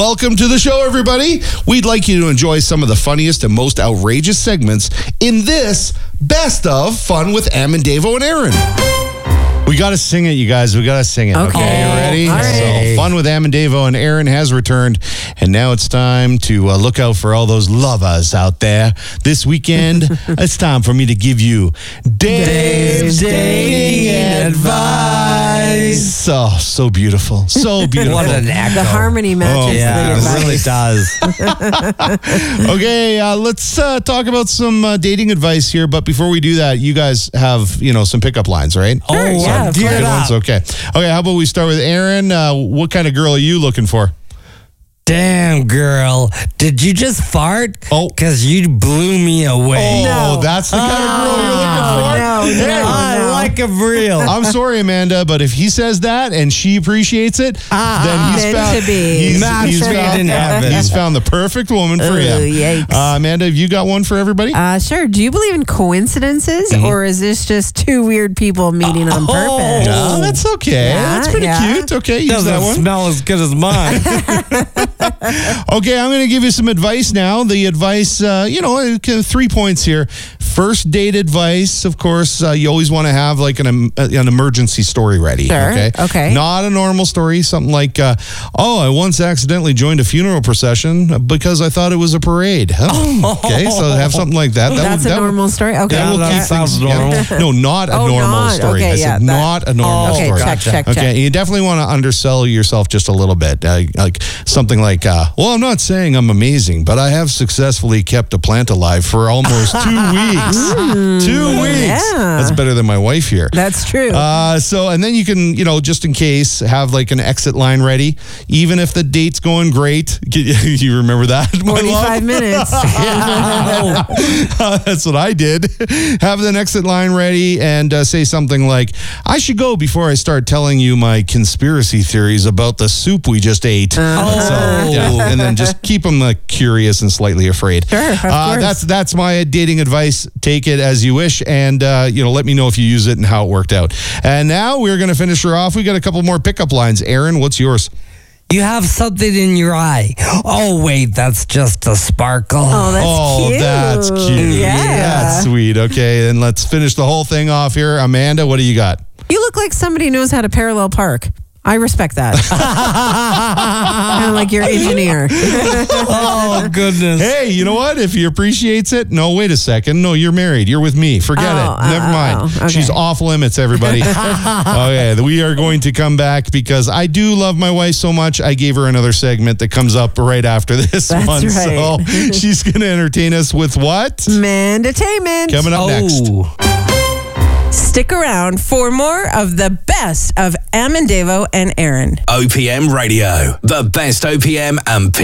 Welcome to the show, everybody. We'd like you to enjoy some of the funniest and most outrageous segments in this Best of Fun with Am and Davo and Aaron. We got to sing it, you guys. We got to sing it. Okay, you ready? All right. So, Fun with Am and Davo and Aaron has returned, and now it's time to look out for all those lovers out there. This weekend, it's time for me to give you Dave's dating advice. Oh, so beautiful. So beautiful. What an act. The harmony matches the advice. It really does. Okay, let's talk about some dating advice here. But before we do that, you guys have, some pickup lines, right? Sure, yeah, of Good course. ones. Okay, how about we start with Aaron? What kind of girl are you looking for? Damn, girl. Did you just fart? Oh. Because you blew me away. Oh, that's the kind of girl you're looking for? I like him real. I'm sorry, Amanda, but if he says that and she appreciates it, then he's Meant found, to be. he's Match made in heaven. he's found the perfect woman for him. Yikes. Amanda, have you got one for everybody? Sure. Do you believe in coincidences, or is this just two weird people meeting on purpose? No, that's okay. Yeah, That's pretty yeah. cute. Okay, use Doesn't that one. smell as good as mine. Okay, I'm going to give you some advice now. The advice, 3 points here. First date advice, of course, you always want to have like an emergency story ready. Sure, okay. Not a normal story. Something like, I once accidentally joined a funeral procession because I thought it was a parade. Okay, so have something like that. That's a normal story? Okay. That will that keep sounds things- normal. No, not a normal not. story. Okay, I said yeah, not a normal Okay, story. check. Okay, you definitely want to undersell yourself just a little bit. Like something like, I'm not saying I'm amazing, but I have successfully kept a plant alive for almost 2 weeks. 2 weeks. Yeah. That's better than my wife here. That's true. And then you can, just in case, have like an exit line ready. Even if the date's going great. You remember that? my love? 45 minutes. That's what I did. Have an exit line ready and say something like, I should go before I start telling you my conspiracy theories about the soup we just ate. And then just keep them curious and slightly afraid. Sure, of course. That's my dating advice. Take it as you wish, and let me know if you use it and how it worked out. And now we're going to finish her off. We got a couple more pickup lines. Aaron, what's yours? You have something in your eye. Oh, wait, that's just a sparkle. Oh, that's cute. That's cute. Yeah. That's sweet. Okay, and let's finish the whole thing off here. Amanda, what do you got? You look like somebody who knows how to parallel park. I respect that. Kind of like your engineer. Oh, goodness. Hey, you know what? If he appreciates it, no, wait a second. No, you're married. You're with me. Forget it. Never mind. Okay. She's off limits, everybody. Okay, we are going to come back because I do love my wife so much. I gave her another segment that comes up right after this That's one. right. So she's going to entertain us with what? Mandatainment. Coming up next. Stick around for more of the best of Am and Davo and Aaron. OPM Radio, the best OPM and